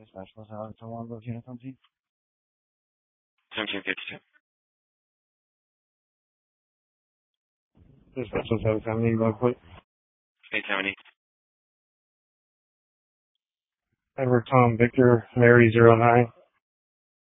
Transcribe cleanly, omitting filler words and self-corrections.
Dispatch, what's Alex on those units on scene? 1752. Dispatch, what's Alex on the real quick? 870. Edward Tom Victor Mary 09.